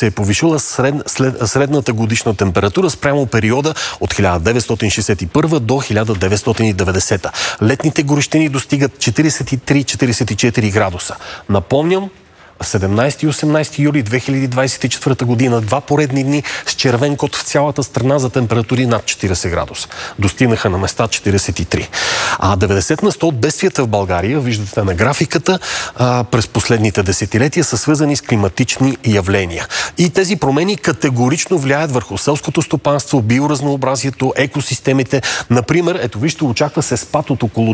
се е повишила средната годишна температура спрямо периода от 1961 до 1990. Летните горещини достигат 43-44 градуса. Напомням, 17 и 18 юли 2024 година, 2 поредни дни с червен код в цялата страна за температури над 40 градуса. Достигнаха на места 43. А 90% от бедствията в България, виждате на графиката, през последните десетилетия са свързани с климатични явления. И тези промени категорично влияят върху селското стопанство, биоразнообразието, екосистемите. Например, ето вижте, очаква се спад от около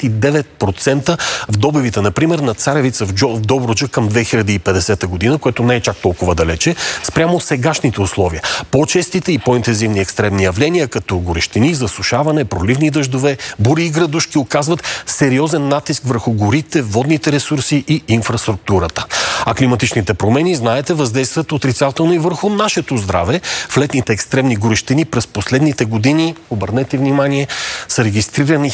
29% в добивите, например, на царевица в Добруджа към 2050 година, което не е чак толкова далече, спрямо сегашните условия. По-честите и по-интензивни екстремни явления, като горещини, засушаване, проливни дъждове, бури и градушки, оказват сериозен натиск върху горите, водните ресурси и инфраструктурата. А климатичните промени, знаете, въздействат отрицателно и върху нашето здраве. В летните екстремни горещини през последните години, обърнете внимание, са регистрирани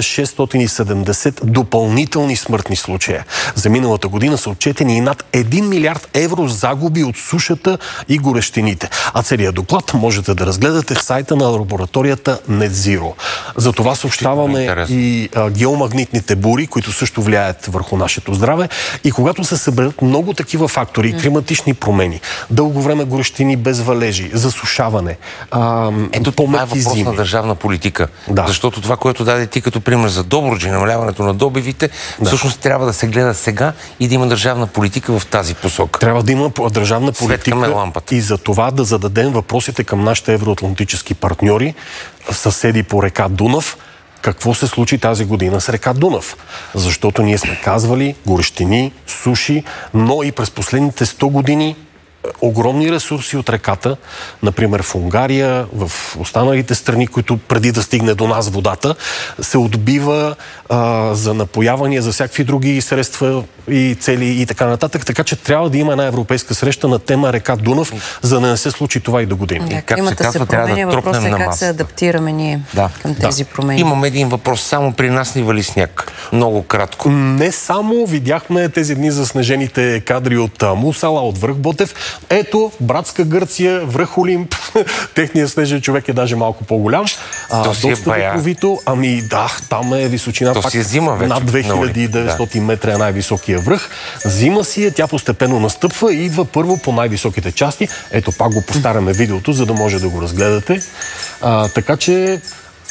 1670 допълнителни смъртни случая. За миналата година са отчетени и над 1 милиард евро загуби от сушата и горещините. А целият доклад можете да разгледате в сайта на лабораторията NetZero. За това съобщаваме и геомагнитните бури, които също влияят върху нашето здраве. И когато се съберат много такива фактори, климатични промени, дълго време горещини без валежи, засушаване, ето това е въпрос на държавна политика. Да. Защото това, което даде ти като пример за Добруджа, намаляването на добивите, всъщност трябва да се гледа сега и да има държавна политика в тази посока. Трябва да има държавна политика и за това да зададем въпросите към нашите евроатлантически партньори, съседи по река Дунав. Какво се случи тази година с река Дунав? Защото ние сме казвали горещини, суши, но и през последните 100 години огромни ресурси от реката, например в Унгария, в останалите страни, които преди да стигне до нас водата, се отбива за напоявания, за всякакви други средства и цели и така нататък. Така че трябва да има една европейска среща на тема река Дунав, за да не се случи това и до година. Да, климата се променя, въпросът е как се адаптираме ние към тези промени. Имам един въпрос. Само при нас ни вали сняг. Много кратко. Не само. Видяхме тези дни заснежените кадри от Мусала, от връх Ботев. Ето, братска Гърция, връх Олимп. Техният снежен човек е даже малко по-голям. Доста вековито. Ами да, там е височина пак над 2900 метра е най-високия връх. Зима си е, тя постепенно настъпва и идва първо по най-високите части. Ето, пак го повтаряме видеото, за да може да го разгледате. Така че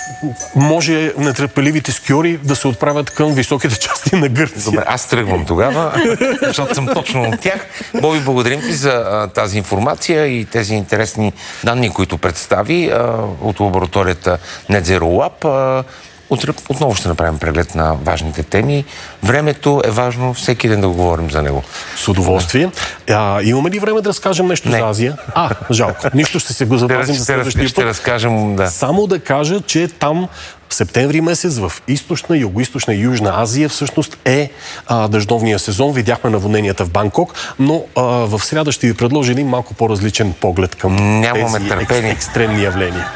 може нетърпеливите скиори да се отправят към високите части на Гърция. Добре, аз тръгвам тогава, защото съм точно от тях. Боби, благодарим ти за тази информация и тези интересни данни, които представи от лабораторията NetZero Lab. Утре отново ще направим преглед на важните теми. Времето е важно, всеки ден да говорим за него. С удоволствие. Имаме ли време да разкажем нещо за Азия? Жалко. Нищо, ще се го запазим за следващия път. Ще разкажем, да. Само да кажа, че там в септември месец в източна, югоизточна и южна Азия всъщност е дъждовния сезон. Видяхме наводненията в Банкок, но в сряда ще ви предложа един малко по-различен поглед към тези екстремни явления.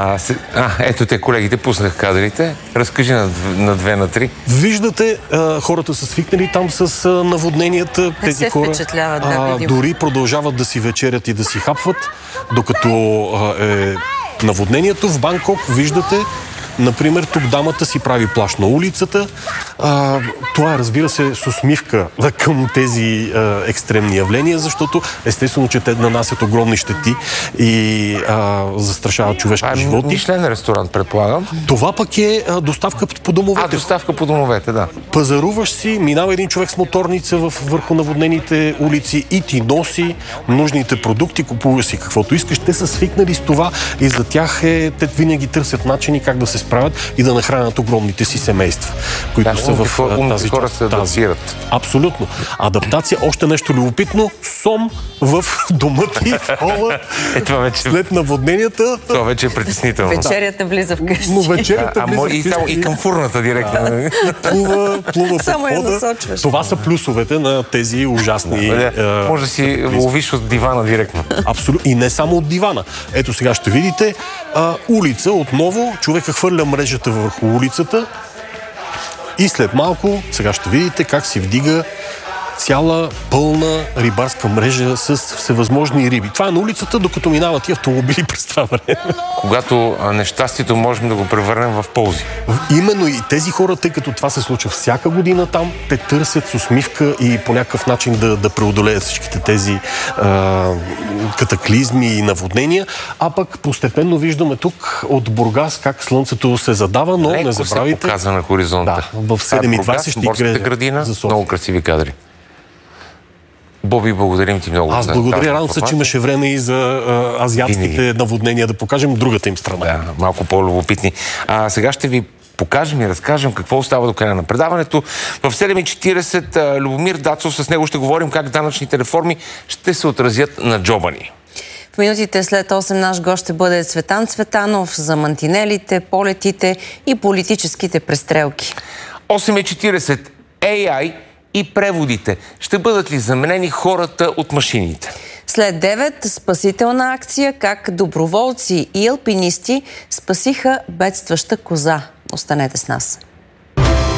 Ето те, колегите пуснаха кадрите. Разкажи на 2 на 3. Виждате, хората са свикнали там с наводненията. Тези хора дори продължават да си вечерят и да си хапват, докато е наводнението в Банкок. Виждате, например, тук дамата си прави плаж на улицата. Това е, разбира се, с усмивка към тези екстремни явления, защото естествено, че те нанасят огромни щети и застрашават човешки животи. Мишлен ресторант, предполагам. Това пък е доставка по домовете. Доставка по домовете, да. Пазаруваш си, минава един човек с моторница върху наводнените улици и ти носи нужните продукти, купуваш си каквото искаш. Те са свикнали с това и за тях те винаги търсят начини как да се справят и да нахранят огромните си семейства, които са в тази хора се адаптират. Абсолютно. Адаптация. Още нещо любопитно. Сом в дома ти, в хола, след наводненията. Това вече е притеснително. Вечерята влиза вкъщи. Но вечерята влиза вкъщи. И към фурната директно. Плува само я насочваш. Това са плюсовете на тези ужасни... Може да си ловиш от дивана директно. Абсолютно. И не само от дивана. Ето сега ще видите улица отново. Човека хвърля мрежата върху улицата и след малко, сега ще видите как си вдига цяла пълна рибарска мрежа с всевъзможни риби. Това е на улицата, докато минават и автомобили през това време. Когато нещастието можем да го превърнем в ползи. Именно и тези хора, тъй като това се случва всяка година там, те търсят с усмивка и по някакъв начин да преодолеят всичките тези катаклизми и наводнения. А пък постепенно виждаме тук от Бургас как слънцето се задава, но не забравяйте... Леко се показва на хоризонта. Да, в 7:20 ще играе градина, за София. много красиви кадри. Боби, благодарим ти много. Аз благодаря. Радвам се, че имаше време и за азиатските наводнения да покажем другата им страна. Да, малко по-любопитни. Сега ще ви покажем и разкажем какво остава до края на предаването. В 7:40 Любомир Дацов, с него ще говорим как данъчните реформи ще се отразят на джоба ни. В минутите след 8 наш гост ще бъде Цветан Цветанов за мантинелите, полетите и политическите престрелки. 8:40 AI и преводите. Ще бъдат ли заменени хората от машините? След 9 спасителна акция, как доброволци и алпинисти спасиха бедстваща коза. Останете с нас.